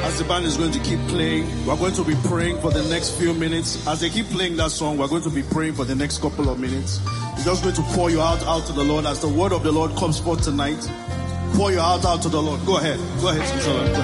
As the band is going to keep playing, we're going to be praying for the next few minutes. As they keep playing that song, we're going to be praying for the next couple of minutes. We're just going to pour you out to the Lord as the word of the Lord comes forth tonight. Pour your heart out to the Lord. Go ahead, Sister.